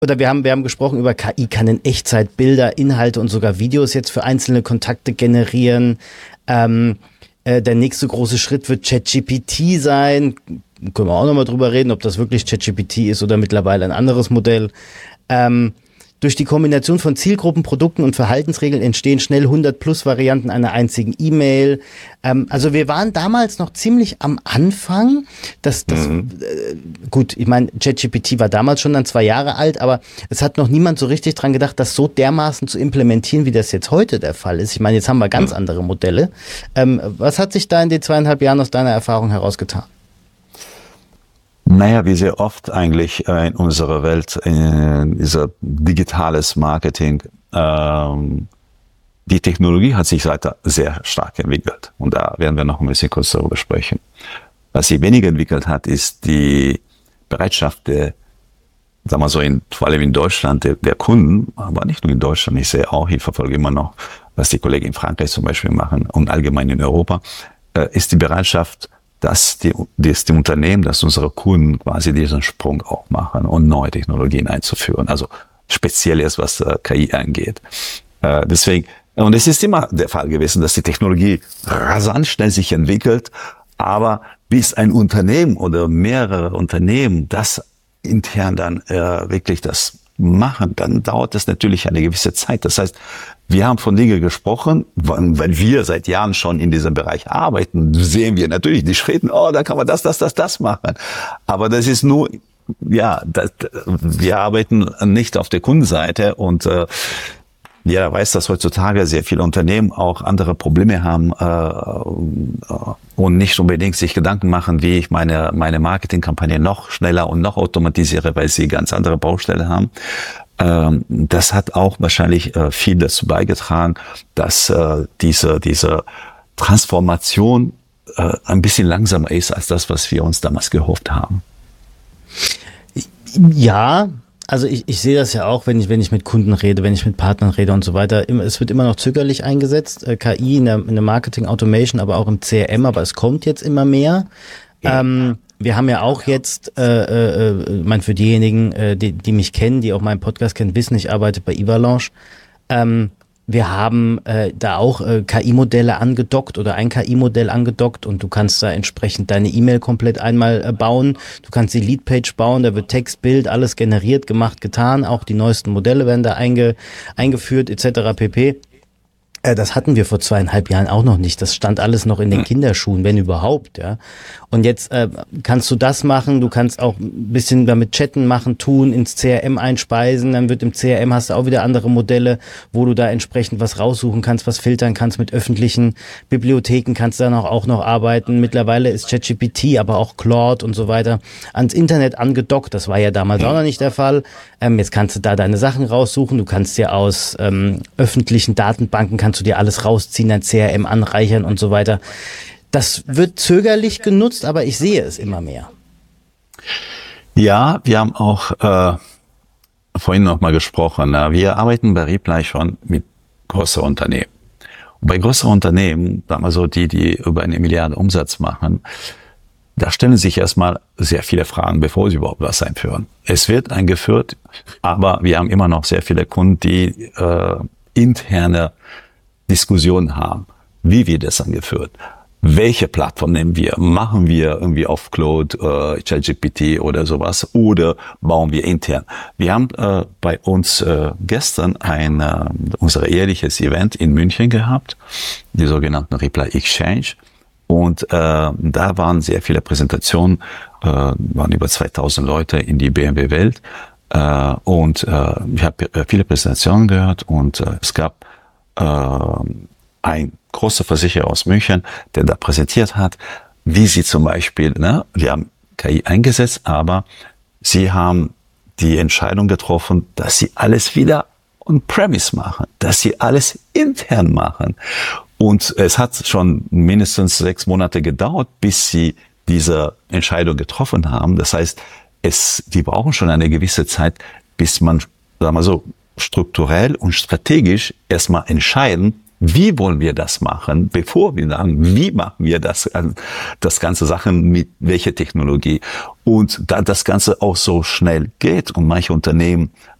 Oder wir haben gesprochen über KI, kann in Echtzeit Bilder, Inhalte und sogar Videos jetzt für einzelne Kontakte generieren. Der nächste große Schritt wird ChatGPT sein. Können wir auch nochmal drüber reden, ob das wirklich ChatGPT ist oder mittlerweile ein anderes Modell. Durch die Kombination von Zielgruppen, Produkten und Verhaltensregeln entstehen schnell 100+ Varianten einer einzigen E-Mail. Also wir waren damals noch ziemlich am Anfang. Gut, ich meine, ChatGPT war damals schon dann 2 Jahre alt, aber es hat noch niemand so richtig dran gedacht, das so dermaßen zu implementieren, wie das jetzt heute der Fall ist. Ich meine, jetzt haben wir ganz andere Modelle. Was hat sich da in den 2,5 Jahren aus deiner Erfahrung herausgetan? Naja, wie sehr oft eigentlich in unserer Welt, in dieser digitales Marketing, die Technologie hat sich seither sehr stark entwickelt. Und da werden wir noch ein bisschen kurz darüber sprechen. Was sich weniger entwickelt hat, ist die Bereitschaft der, sagen wir so, vor allem in Deutschland, der Kunden, aber nicht nur in Deutschland, ich verfolge immer noch, was die Kollegen in Frankreich zum Beispiel machen und allgemein in Europa, ist die Bereitschaft, dass die Unternehmen, dass unsere Kunden quasi diesen Sprung auch machen und neue Technologien einzuführen. Also speziell erst was KI angeht. Deswegen, und es ist immer der Fall gewesen, dass die Technologie rasant schnell sich entwickelt, aber bis ein Unternehmen oder mehrere Unternehmen das intern dann wirklich das machen, dann dauert das natürlich eine gewisse Zeit. Das heißt, wir haben von Dingen gesprochen, weil wir seit Jahren schon in diesem Bereich arbeiten, sehen wir natürlich die Schritte, da kann man das machen. Aber das ist nur, wir arbeiten nicht auf der Kundenseite und jeder weiß, dass heutzutage sehr viele Unternehmen auch andere Probleme haben und nicht unbedingt sich Gedanken machen, wie ich meine Marketingkampagne noch schneller und noch automatisiere, weil sie ganz andere Baustelle haben. Das hat auch wahrscheinlich viel dazu beigetragen, dass diese Transformation ein bisschen langsamer ist als das, was wir uns damals gehofft haben. Ja, also ich sehe das ja auch, wenn ich mit Kunden rede, wenn ich mit Partnern rede und so weiter. Es wird immer noch zögerlich eingesetzt, KI in der Marketing Automation, aber auch im CRM, aber es kommt jetzt immer mehr. Ja. Wir haben ja auch jetzt, für diejenigen, die mich kennen, die auch meinen Podcast kennen, wissen, ich arbeite bei Ivalanche. Wir haben da auch KI-Modelle angedockt oder ein KI-Modell angedockt und du kannst da entsprechend deine E-Mail komplett einmal bauen. Du kannst die Leadpage bauen, da wird Text, Bild, alles generiert, gemacht, getan. Auch die neuesten Modelle werden da eingeführt etc. pp. Das hatten wir vor 2,5 Jahren auch noch nicht. Das stand alles noch in den Kinderschuhen, wenn überhaupt, ja. Und jetzt kannst du das machen, du kannst auch ein bisschen damit chatten machen, tun, ins CRM einspeisen, dann wird im CRM hast du auch wieder andere Modelle, wo du da entsprechend was raussuchen kannst, was filtern kannst, mit öffentlichen Bibliotheken kannst du dann auch noch arbeiten. Mittlerweile ist ChatGPT, aber auch Claude und so weiter ans Internet angedockt. Das war ja damals auch noch nicht der Fall. Jetzt kannst du da deine Sachen raussuchen, du kannst dir aus öffentlichen Datenbanken kannst du dir alles rausziehen, dein CRM anreichern und so weiter. Das wird zögerlich genutzt, aber ich sehe es immer mehr. Ja, wir haben auch vorhin noch mal gesprochen. Wir arbeiten bei Reply schon mit größeren Unternehmen. Und bei größeren Unternehmen, sagen wir so, die über 1 Milliarde Umsatz machen, da stellen sich erstmal sehr viele Fragen, bevor sie überhaupt was einführen. Es wird eingeführt, aber wir haben immer noch sehr viele Kunden, die interne Diskussionen haben. Wie wird das angeführt? Welche Plattform nehmen wir? Machen wir irgendwie auf Claude, ChatGPT oder sowas oder bauen wir intern? Wir haben bei uns gestern unser jährliches Event in München gehabt, die sogenannten Reply Exchange. Und da waren sehr viele Präsentationen, waren über 2000 Leute in die BMW-Welt. Und ich habe viele Präsentationen gehört und es gab ein großer Versicherer aus München, der da präsentiert hat, wie sie zum Beispiel, wir haben KI eingesetzt, aber sie haben die Entscheidung getroffen, dass sie alles wieder on-premise machen, dass sie alles intern machen. Und es hat schon mindestens 6 Monate gedauert, bis sie diese Entscheidung getroffen haben. Das heißt, die brauchen schon eine gewisse Zeit, bis man, sagen wir so, strukturell und strategisch erstmal entscheiden, wie wollen wir das machen, bevor wir sagen, wie machen wir das ganze Sachen mit welcher Technologie. Und da das Ganze auch so schnell geht und manche Unternehmen